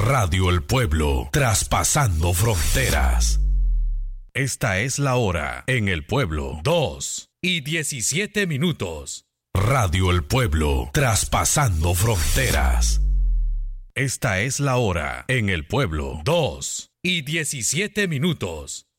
Radio El Pueblo, traspasando fronteras. Esta es la hora en El Pueblo, 2:17. Radio El Pueblo, traspasando fronteras. Esta es la hora en El Pueblo, 2:17.